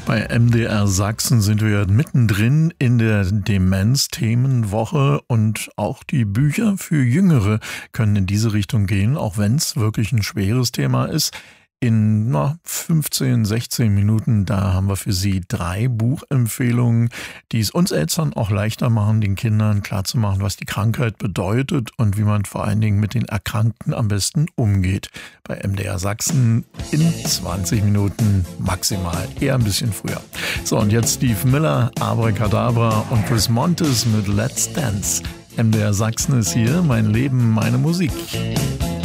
Bei MDR Sachsen sind wir mittendrin in der Demenz-Themenwoche und auch die Bücher für Jüngere können in diese Richtung gehen, auch wenn es wirklich ein schweres Thema ist. In 15, 16 Minuten, da haben wir für Sie 3 Buchempfehlungen, die es uns Eltern auch leichter machen, den Kindern klarzumachen, was die Krankheit bedeutet und wie man vor allen Dingen mit den Erkrankten am besten umgeht. Bei MDR Sachsen in 20 Minuten maximal, eher ein bisschen früher. So, und jetzt Steve Miller, Abracadabra und Chris Montes mit Let's Dance. MDR Sachsen ist hier, mein Leben, meine Musik.